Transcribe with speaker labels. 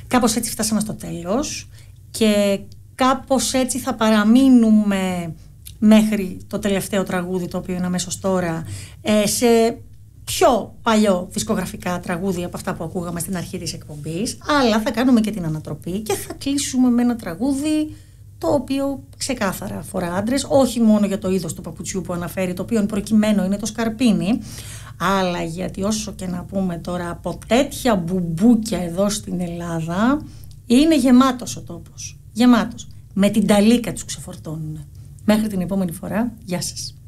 Speaker 1: Κάπως έτσι φτάσαμε στο τέλος και κάπως έτσι θα παραμείνουμε μέχρι το τελευταίο τραγούδι, το οποίο είναι αμέσως τώρα, σε πιο παλιό δισκογραφικά τραγούδια από αυτά που ακούγαμε στην αρχή της εκπομπής, αλλά θα κάνουμε και την ανατροπή και θα κλείσουμε με ένα τραγούδι το οποίο ξεκάθαρα αφορά άντρες, όχι μόνο για το είδος του παπουτσιού που αναφέρει, το οποίο προκειμένου είναι το σκαρπίνι, αλλά γιατί όσο και να πούμε τώρα, από τέτοια μπουμπούκια εδώ στην Ελλάδα είναι γεμάτος ο τόπος, γεμάτος. Με την ταλίκα τους ξεφορτώνουν. Μέχρι την επόμενη φορά, γεια σας.